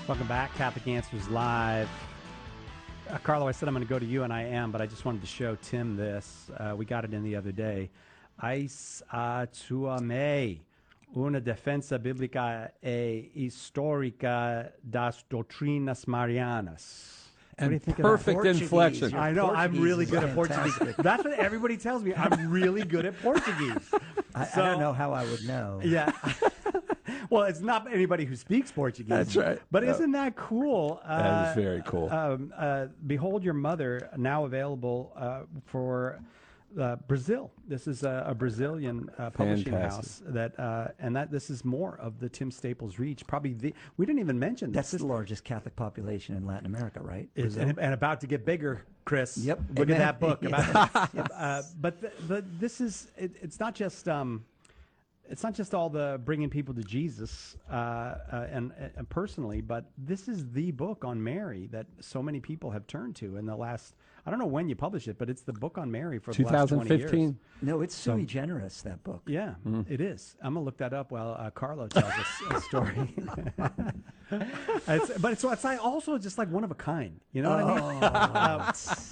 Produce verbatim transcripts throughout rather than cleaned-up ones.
Welcome back, Catholic Answers Live. Uh, Carlo, I said I'm going to go to you, and I am, but I just wanted to show Tim this. Uh, we got it in the other day. Ais a tua me, una defensa biblica e histórica das doutrinas marianas. And what do you think perfect of that? inflection. I know, Portuguese I'm really is good at Portuguese. fantastic. That's what everybody tells me. I'm really good at Portuguese. I, So- I don't know how I would know. Yeah. Well, it's not anybody who speaks Portuguese. That's right. But No. isn't that cool? That is Uh, very cool. Um, uh, Behold Your Mother, now available uh, for uh, Brazil. This is a, a Brazilian uh, publishing Fantastic. house that, uh, and that this is more of the Tim Staples reach. Probably the we didn't even mention That's this. the largest Catholic population in Latin America, right? It's, Brazil? and, and about to get bigger, Chris. Yep. Look Amen. at that book. Yeah. About, uh, but the, the, this is, it, it's not just, um, it's not just all the bringing people to Jesus uh, uh, and, and personally, but this is the book on Mary that so many people have turned to in the last, I don't know when you published it, but it's the book on Mary for the last twenty years. twenty fifteen. No, it's sui generis, that book. Yeah, it is. I'm gonna look that up while uh, Carlo tells us a story. it's, but it's, it's like also just like one of a kind. You know what I mean? Uh,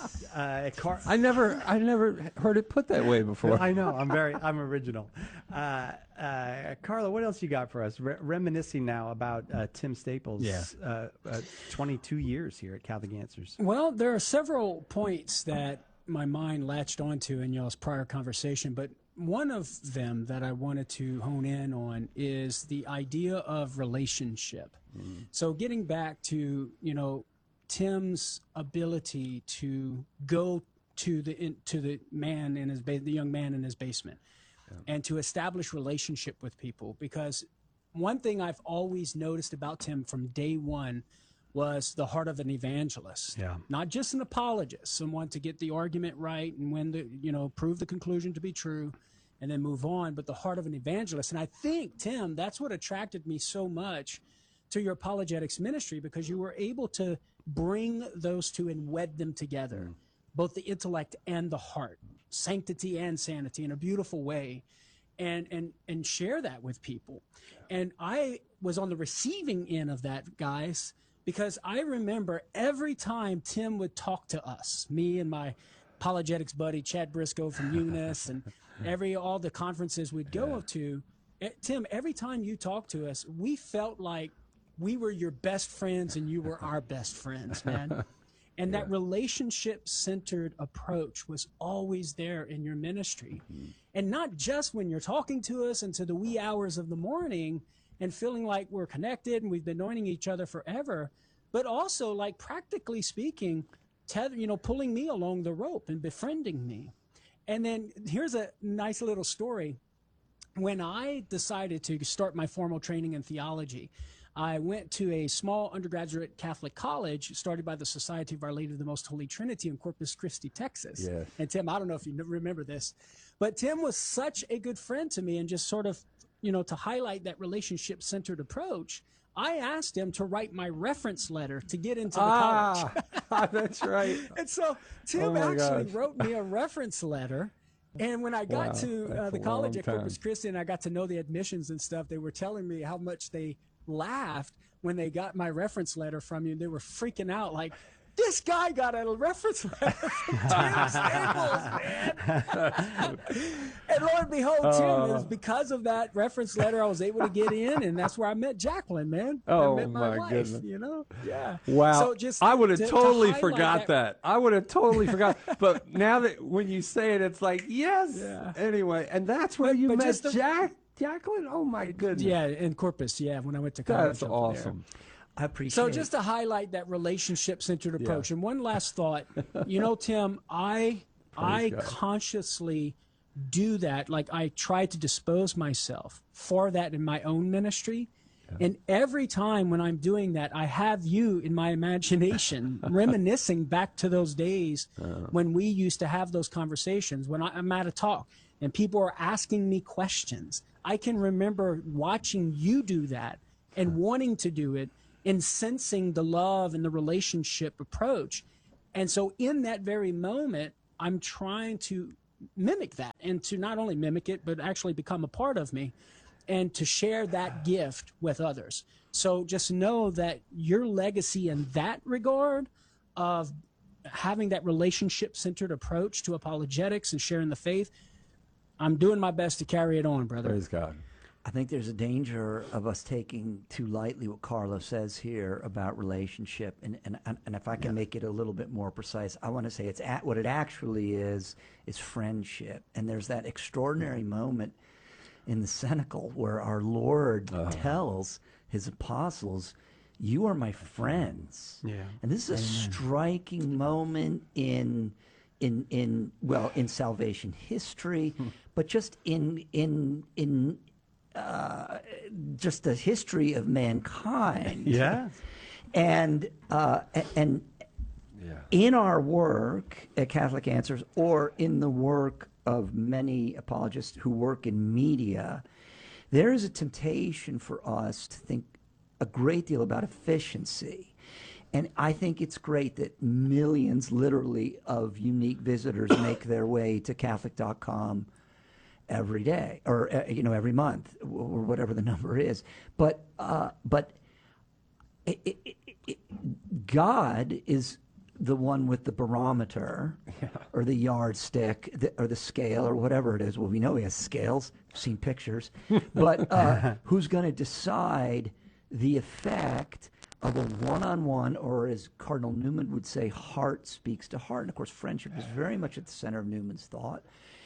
uh, Car- I never, I never heard it put that way before. I know. I'm very. I'm original. Uh, uh, Carlo, what else you got for us? Re- reminiscing now about uh, Tim Staples. Yeah. Uh, uh, twenty-two years here at Catholic Answers. Well, there are several points that my mind latched onto in y'all's prior conversation, but one of them that I wanted to hone in on is the idea of relationship. Mm. So getting back to, you know, Tim's ability to go to the in, to the man in his ba- the young man in his basement, yeah. and to establish relationship with people. Because one thing I've always noticed about Tim from day one was the heart of an evangelist, yeah. not just an apologist, someone to get the argument right and when the you know prove the conclusion to be true, and then move on. But the heart of an evangelist, and I think Tim, that's what attracted me so much to your apologetics ministry, because you were able to bring those two and wed them together, mm. both the intellect and the heart, sanctity and sanity, in a beautiful way, and and and share that with people. And I was on the receiving end of that, guys. Because I remember every time Tim would talk to us, me and my apologetics buddy, Chad Briscoe from Eunice, and every all the conferences we'd go yeah. to, Tim, every time you talked to us, we felt like we were your best friends and you were our best friends, man. And yeah. that relationship-centered approach was always there in your ministry. Mm-hmm. And not just when you're talking to us into the wee hours of the morning and feeling like we're connected and we've been knowing each other forever, but also, like, practically speaking, tether, you know, pulling me along the rope and befriending me. And then here's a nice little story. When I decided to start my formal training in theology, I went to a small undergraduate Catholic college started by the Society of Our Lady of the Most Holy Trinity in Corpus Christi, Texas. Yes. And Tim, I don't know if you remember this, but Tim was such a good friend to me, and just sort of, you know, to highlight that relationship-centered approach, I asked him to write my reference letter to get into the ah, college. That's right. And so Tim oh actually gosh. wrote me a reference letter. And when I got wow, to uh, the a college long at time. Corpus Christi and I got to know the admissions and stuff, they were telling me how much they laughed when they got my reference letter from you. They were freaking out like, this guy got a reference letter from Tim Staples, man. And lo and behold, Tim, Uh, it was because of that reference letter I was able to get in, and that's where I met Jacqueline, man. Oh, I met my, my wife, goodness. you know? Yeah. Wow. So just I would have to- to totally highlight forgot that. I would have totally forgot. But now that when you say it, it's like, yes. Yeah. Anyway, and that's where But- you but met just the- Jack, Jacqueline? Oh, my goodness. Yeah, in Corpus, yeah, when I went to college. That's over awesome. there. I appreciate So just to highlight that relationship-centered approach. Yeah. And one last thought, you know, Tim, I I God. consciously do that. Like, I try to dispose myself for that in my own ministry. Yeah. And every time when I'm doing that, I have you in my imagination reminiscing back to those days uh. when we used to have those conversations, when I, I'm at a talk and people are asking me questions. I can remember watching you do that and wanting to do it, and sensing the love and the relationship approach. And so in that very moment, I'm trying to mimic that, and to not only mimic it, but actually become a part of me, and to share that gift with others. So just know that your legacy in that regard of having that relationship-centered approach to apologetics and sharing the faith, I'm doing my best to carry it on, brother. Praise God. I think there's a danger of us taking too lightly what Carlos says here about relationship, and and and if I can yeah. make it a little bit more precise, I want to say it's at what it actually is is friendship. And there's that extraordinary moment in the Cenacle where our Lord uh-huh. tells his apostles, "You are my friends." Yeah, and this is a Amen. striking moment in. In, in well in salvation history, but just in in in uh, just the history of mankind. Yeah, and uh, and yeah. in our work at Catholic Answers, or in the work of many apologists who work in media, there is a temptation for us to think a great deal about efficiency. And I think it's great that millions, literally, of unique visitors make their way to Catholic dot com every day, or uh, you know, every month, or whatever the number is. But uh, but it, it, it, God is the one with the barometer, yeah. or the yardstick, the, or the scale, or whatever it is. Well, we know He has scales. I've seen pictures. But uh, who's going to decide the effect of a one-on-one, or as Cardinal Newman would say, heart speaks to heart? And of course, friendship is very much at the center of Newman's thought.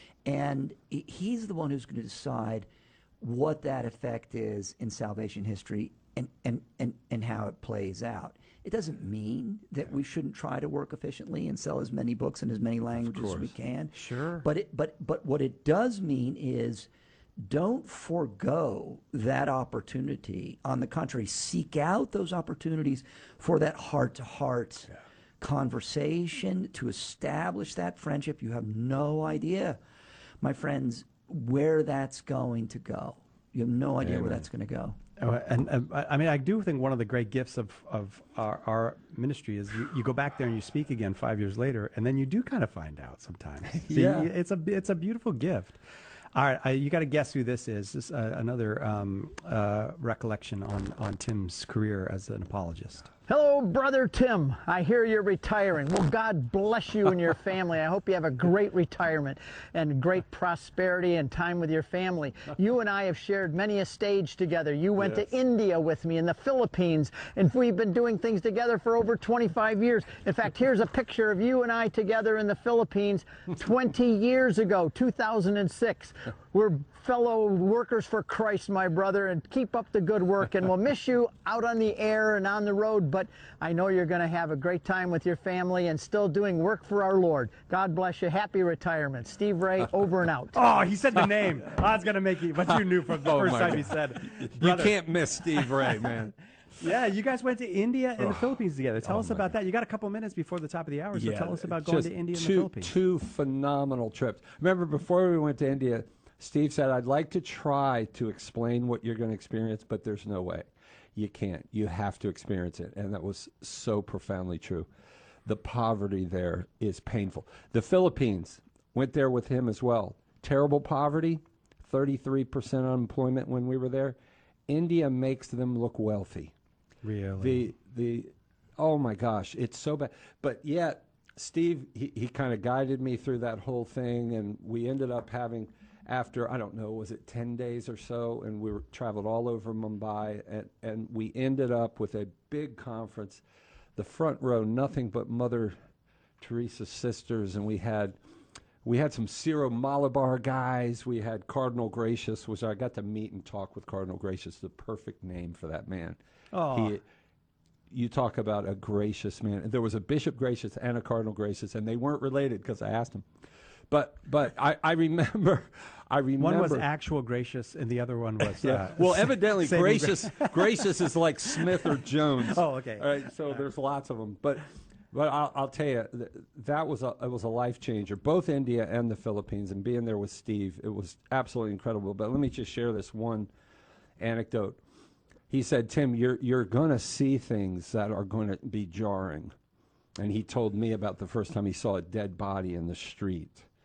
And he's the one who's going to decide what that effect is in salvation history, and, and, and, and how it plays out. It doesn't mean that we shouldn't try to work efficiently and sell as many books in as many languages as we can. Sure. But it, but, but what it does mean is, don't forego that opportunity. On the contrary, seek out those opportunities for that heart-to-heart yeah. conversation to establish that friendship. You have no idea, my friends, where that's going to go. You have no idea Amen. where that's going to go. Oh, and, and I mean, I do think one of the great gifts of, of our, our ministry is you, you go back there and you speak again five years later, and then you do kind of find out sometimes. So yeah. you, it's a it's a beautiful gift. All right, I, you got to guess who this is. This is uh, another um, uh, recollection on, on Tim's career as an apologist. Hello, Brother Tim. I hear you're retiring. Well, God bless you and your family. I hope you have a great retirement and great prosperity and time with your family. You and I have shared many a stage together. You went yes. to India with me, and the Philippines, and we've been doing things together for over twenty-five years. In fact, here's a picture of you and I together in the Philippines twenty years ago, two thousand six. We're fellow workers for Christ, my brother, and keep up the good work, and we'll miss you out on the air and on the road, but I know you're going to have a great time with your family and still doing work for our Lord. God bless you. Happy retirement. Steve Ray, over and out. Oh, he said the name. I was going to make you, but you knew from the oh first time God. he said. You can't miss Steve Ray, man. Yeah, you guys went to India and oh. the Philippines together. Tell oh us about God. that. You got a couple minutes before the top of the hour, so yeah, tell us about going to India and two, the Philippines. Two phenomenal trips. Remember, before we went to India, Steve said, I'd like to try to explain what you're going to experience, but there's no way. You can't. You have to experience it. And that was so profoundly true. The poverty there is painful. The Philippines, went there with him as well. Terrible poverty, thirty-three percent unemployment when we were there. India makes them look wealthy. Really? The, the, oh my gosh, it's so bad. But yet, Steve, he, he kind of guided me through that whole thing, and we ended up having... After, I don't know, was it ten days or so, and we were, traveled all over Mumbai, and, and we ended up with a big conference, the front row, nothing but Mother Teresa's sisters, and we had we had some Syro Malabar guys, we had Cardinal Gracious, which I got to meet and talk with Cardinal Gracious, the perfect name for that man. Oh. He, you talk about a gracious man. There was a Bishop Gracious and a Cardinal Gracious, and they weren't related because I asked him. But but I, I remember I remember one was actual Gracious and the other one was yeah. uh, well evidently Gracious Gracious is like Smith or Jones. Oh, okay. All right, so there's lots of them. But but I'll, I'll tell you th- that was a it was a life changer. Both India and the Philippines, and being there with Steve, it was absolutely incredible. But let me just share this one anecdote. He said, Tim, you're you're going to see things that are going to be jarring, and he told me about the first time he saw a dead body in the street.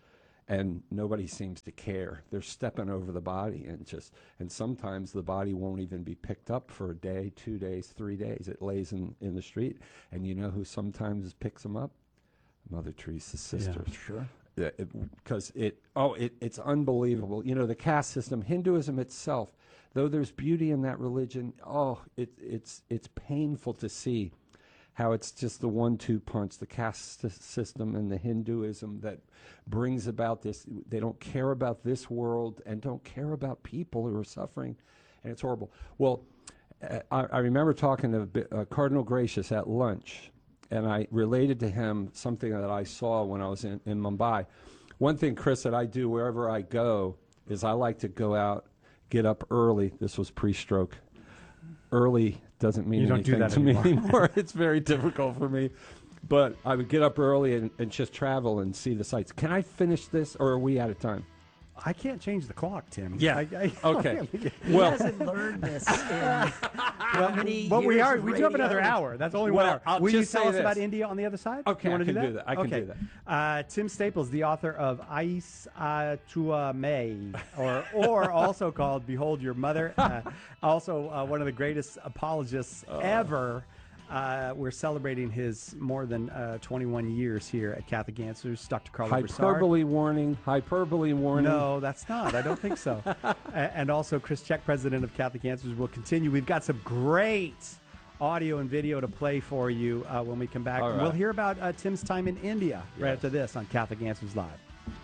and nobody seems to care. They're stepping over the body, and just and sometimes the body won't even be picked up for a day, two days, three days. It lays in, in the street, and you know who sometimes picks them up? Mother Teresa's sister. Yeah, sure. Because it, it, oh, it, it's unbelievable. You know, the caste system, Hinduism itself, though there's beauty in that religion, oh, it, it's it's painful to see how it's just the one two punch, the caste system and the Hinduism that brings about this. They don't care about this world and don't care about people who are suffering, and it's horrible. Well, uh, I, I remember talking to uh, Cardinal Gracious at lunch, and I related to him something that I saw when I was in, in Mumbai. One thing, Chris, that I do wherever I go is I like to go out, get up early. This was pre-stroke. Early doesn't mean You don't anything do that to anymore. me anymore. It's very difficult for me. But I would get up early and, and just travel and see the sights. Can I finish this, or are we out of time? I can't change the clock, Tim. Yeah. I, I, Okay. He Well- hasn't learned this in how many But we years are. of We do have another radio? hour. That's only Well, one hour. I'll Will just you tell say us about this. India on the other side? Okay, you I wanna can do that? do that. I can okay. do that. Uh, Tim Staples, the author of Ais uh, Tua May, or or also called "Behold Your Mother," uh, also uh, one of the greatest apologists Oh. ever. Uh, we're celebrating his more than uh, twenty-one years here at Catholic Answers. Doctor Carlo Broussard. Hyperbole warning. Hyperbole warning. No, that's not. I don't think so. A- and also, Chris Check, president of Catholic Answers, will continue. We've got some great audio and video to play for you uh, when we come back. All right. We'll hear about uh, Tim's time in India right Yes. after this on Catholic Answers Live.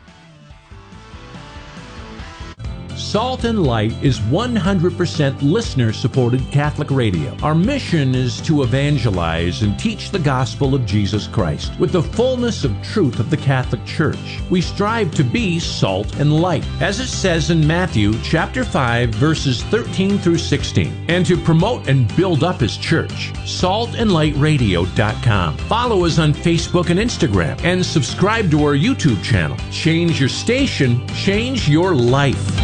Salt and Light is one hundred percent listener-supported Catholic radio. Our mission is to evangelize and teach the gospel of Jesus Christ with the fullness of truth of the Catholic Church. We strive to be salt and light, as it says in Matthew chapter five, verses thirteen through sixteen, and to promote and build up His church. salt and light radio dot com. Follow us on Facebook and Instagram, and subscribe to our YouTube channel. Change your station, change your life.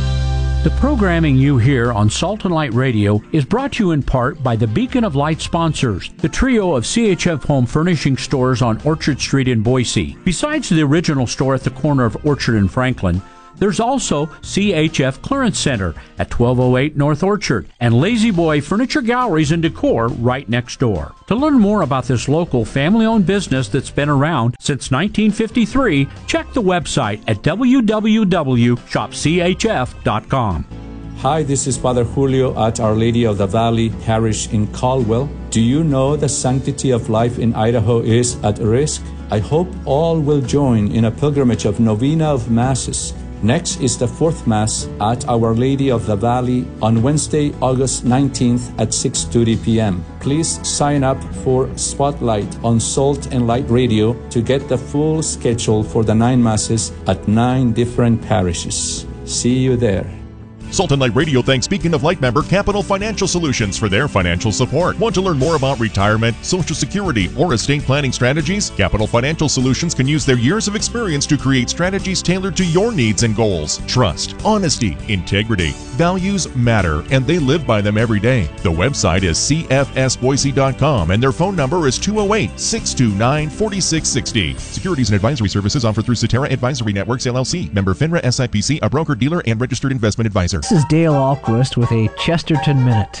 The programming you hear on Salt and Light Radio is brought to you in part by the Beacon of Light sponsors, the trio of C H F home furnishing stores on Orchard Street in Boise. Besides the original store at the corner of Orchard and Franklin, there's also C H F Clearance Center at twelve oh eight North Orchard and Lazy Boy Furniture Galleries and Decor right next door. To learn more about this local family-owned business that's been around since nineteen fifty-three, check the website at w w w dot shop c h f dot com. Hi, this is Father Julio at Our Lady of the Valley Parish in Caldwell. Do you know the sanctity of life in Idaho is at risk? I hope all will join in a pilgrimage of Novena of Masses. Next is the fourth Mass at Our Lady of the Valley on Wednesday, August nineteenth at six thirty p m Please sign up for Spotlight on Salt and Light Radio to get the full schedule for the nine Masses at nine different parishes. See you there. Salt and Light Radio thanks Beacon of Light member Capital Financial Solutions for their financial support. Want to learn more about retirement, Social Security, or estate planning strategies? Capital Financial Solutions can use their years of experience to create strategies tailored to your needs and goals. Trust, honesty, integrity, values matter, and they live by them every day. The website is c f s boise dot com, and their phone number is two oh eight, six two nine, four six six zero. Securities and advisory services offered through Cetera Advisory Networks, L L C. Member FINRA S I P C, a broker-dealer and registered investment advisor. This is Dale Ahlquist with a Chesterton Minute.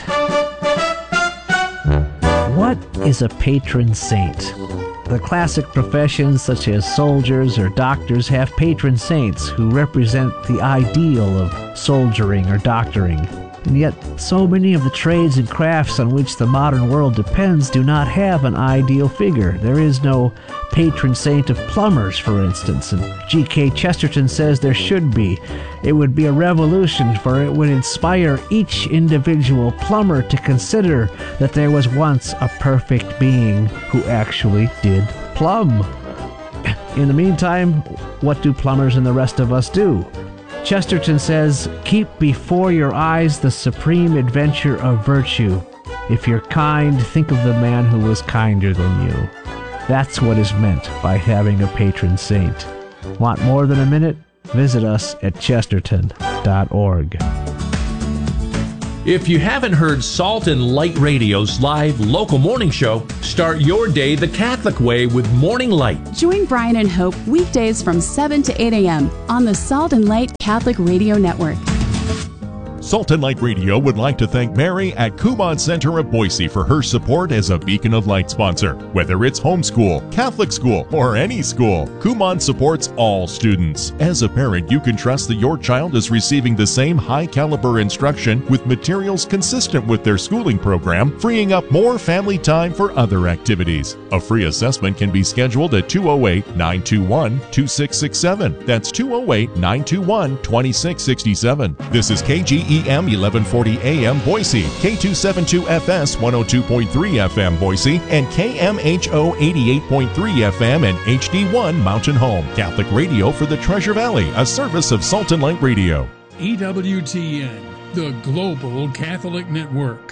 What is a patron saint? The classic professions such as soldiers or doctors have patron saints who represent the ideal of soldiering or doctoring. And yet, so many of the trades and crafts on which the modern world depends do not have an ideal figure. There is no patron saint of plumbers, for instance, and G K Chesterton says there should be. It would be a revolution, for it would inspire each individual plumber to consider that there was once a perfect being who actually did plumb. In the meantime, what do plumbers and the rest of us do? Chesterton says, keep before your eyes the supreme adventure of virtue. If you're kind, think of the man who was kinder than you. That's what is meant by having a patron saint. Want more than a minute? Visit us at chesterton dot org. If you haven't heard Salt and Light Radio's live local morning show, start your day the Catholic way with Morning Light. Join Brian and Hope weekdays from seven to eight a.m. on the Salt and Light Catholic Radio Network. Salt and Light Radio would like to thank Mary at Kumon Center of Boise for her support as a Beacon of Light sponsor. Whether it's homeschool, Catholic school, or any school, Kumon supports all students. As a parent, you can trust that your child is receiving the same high-caliber instruction with materials consistent with their schooling program, freeing up more family time for other activities. A free assessment can be scheduled at two oh eight, nine two one, two six six seven. That's two oh eight, nine two one, two six six seven. This is K G E M eleven forty A M Boise, K two seventy-two F S one oh two point three F M Boise, and K M H O eighty-eight point three F M and H D one Mountain Home. Catholic radio for the Treasure Valley, a service of Salt and Light Radio. E W T N, the Global Catholic Network.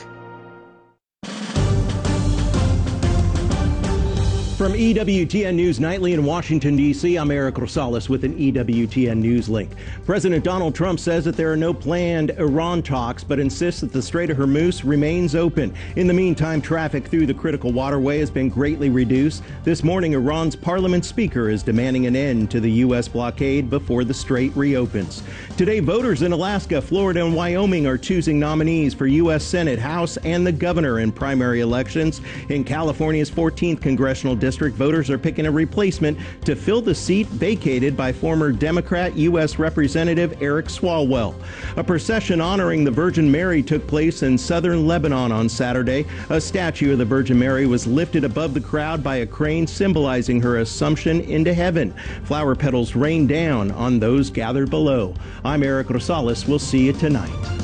From E W T N News Nightly in Washington, D C, I'm Eric Rosales with an E W T N News link. President Donald Trump says that there are no planned Iran talks, but insists that the Strait of Hormuz remains open. In the meantime, traffic through the critical waterway has been greatly reduced. This morning, Iran's parliament speaker is demanding an end to the U S blockade before the strait reopens. Today, voters in Alaska, Florida, and Wyoming are choosing nominees for U S Senate, House, and the governor in primary elections. In California's fourteenth congressional district, voters are picking a replacement to fill the seat vacated by former Democrat U S Representative Eric Swalwell. A procession honoring the Virgin Mary took place in southern Lebanon on Saturday. A statue of the Virgin Mary was lifted above the crowd by a crane symbolizing her assumption into heaven. Flower petals rained down on those gathered below. I'm Eric Rosales. We'll see you tonight.